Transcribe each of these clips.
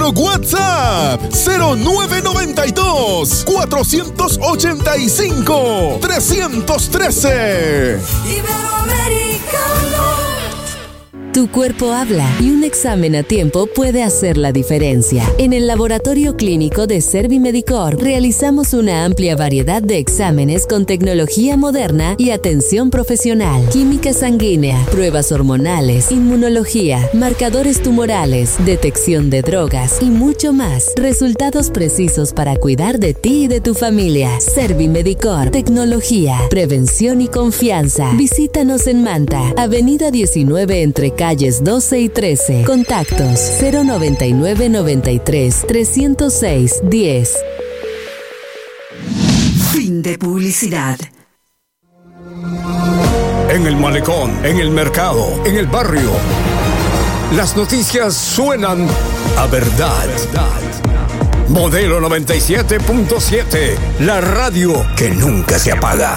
nuestro WhatsApp 0992 485 313. Iberoamericano. Tu cuerpo habla y un examen a tiempo puede hacer la diferencia. En el laboratorio clínico de Servimedicor realizamos una amplia variedad de exámenes con tecnología moderna y atención profesional. Química sanguínea, pruebas hormonales, inmunología, marcadores tumorales, detección de drogas y mucho más. Resultados precisos para cuidar de ti y de tu familia. Servimedicor, tecnología, prevención y confianza. Visítanos en Manta, Avenida 19 entre calles 12 y 13. Contactos 099 93 306 10. Fin de publicidad. En el malecón, en el mercado, en el barrio. Las noticias suenan a verdad. Modelo 97.7, la radio que nunca se apaga.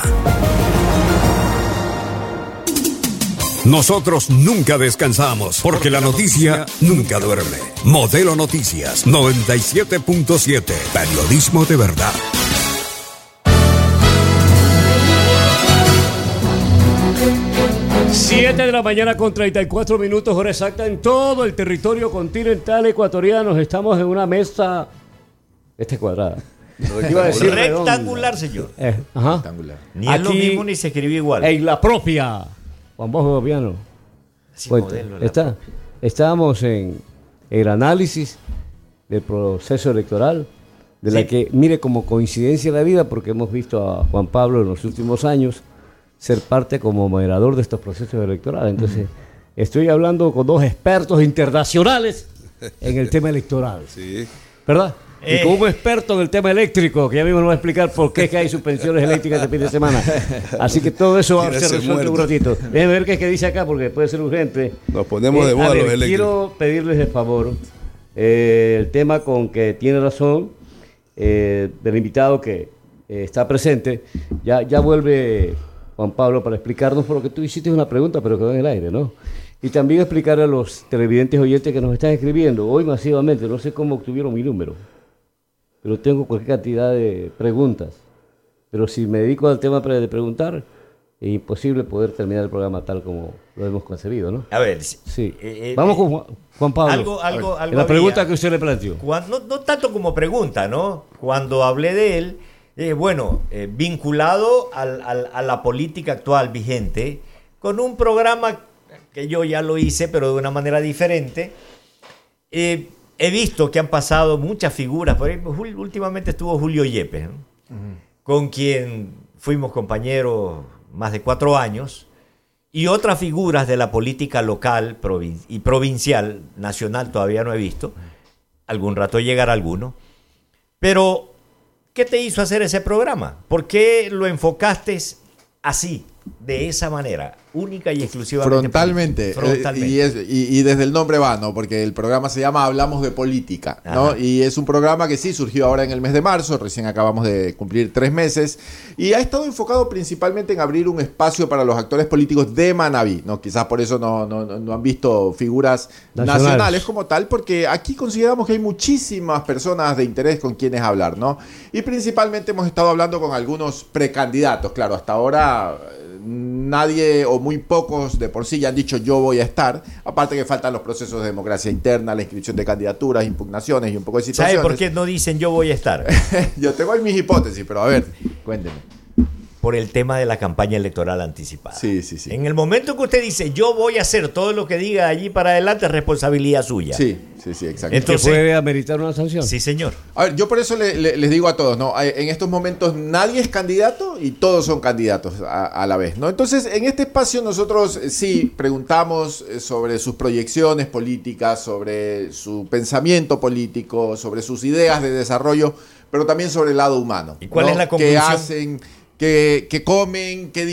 Nosotros nunca descansamos, porque la noticia nunca duerme. Modelo Noticias 97.7, periodismo de verdad. 7 de la mañana con 34 minutos, hora exacta en todo el territorio continental ecuatoriano. Estamos en una mesa cuadrada. Iba a decir rectangular, señor. Rectangular. Ni es lo mismo ni se escribió igual. En la propia Juan Bosco Gobiano. Estábamos en el análisis del proceso electoral, de la que, mire, como coincidencia de la vida, porque hemos visto a Juan Pablo en los últimos años ser parte como moderador de estos procesos electorales. Entonces, estoy hablando con dos expertos internacionales en el tema electoral. Sí. ¿Verdad? Y como un experto en el tema eléctrico, que ya mismo nos va a explicar por qué es que hay suspensiones eléctricas este fin de semana. Así que todo eso va a ser resuelto un ratito. Déjenme ver qué es que dice acá, porque puede ser urgente. Nos ponemos de moda los eléctricos. Quiero pedirles de favor el tema con que tiene razón del invitado que está presente. Ya vuelve Juan Pablo para explicarnos, por lo que tú hiciste una pregunta, pero quedó en el aire, ¿no? Y también explicar a los televidentes oyentes que nos están escribiendo hoy masivamente. No sé cómo obtuvieron mi número, pero tengo cualquier cantidad de preguntas. Pero si me dedico al tema de preguntar, es imposible poder terminar el programa tal como lo hemos concebido, ¿no? A ver. Sí. Vamos con Juan Pablo. Algo la pregunta que usted le planteó. No tanto como pregunta, ¿no? Cuando hablé de él, vinculado a la política actual vigente, con un programa que yo ya lo hice, pero de una manera diferente. He visto que han pasado muchas figuras. Por ejemplo, últimamente estuvo Julio Yepes, ¿no? Con quien fuimos compañeros más de 4 años, y otras figuras de la política local y provincial, nacional todavía no he visto. Algún rato llegará alguno. Pero, ¿qué te hizo hacer ese programa? ¿Por qué lo enfocaste así, de esa manera, única y exclusivamente? Frontalmente. Y desde el nombre va, ¿no? Porque el programa se llama Hablamos de Política, ¿no? Ajá. Y es un programa que sí surgió ahora en el mes de marzo, recién acabamos de cumplir 3 meses, y ha estado enfocado principalmente en abrir un espacio para los actores políticos de Manabí, ¿no? Quizás por eso no han visto figuras nacionales como tal, porque aquí consideramos que hay muchísimas personas de interés con quienes hablar, ¿no? Y principalmente hemos estado hablando con algunos precandidatos. Claro, hasta ahora nadie o muy pocos de por sí ya han dicho yo voy a estar, aparte que faltan los procesos de democracia interna, la inscripción de candidaturas, impugnaciones y un poco de situaciones. ¿Sabe por qué no dicen yo voy a estar? Yo tengo ahí mis hipótesis, pero a ver, cuénteme. Por el tema de la campaña electoral anticipada. Sí. En el momento que usted dice yo voy a hacer todo lo que diga allí para adelante, es responsabilidad suya. Sí, exacto. Entonces, ¿que puede ameritar una sanción? Sí, señor. A ver, yo por eso les digo a todos, ¿no? En estos momentos nadie es candidato y todos son candidatos a la vez, ¿no? Entonces, en este espacio nosotros sí preguntamos sobre sus proyecciones políticas, sobre su pensamiento político, sobre sus ideas de desarrollo, pero también sobre el lado humano. ¿Y cuál es la conclusión? conclusión? ¿Qué hacen? ¿Qué comen? ¿Qué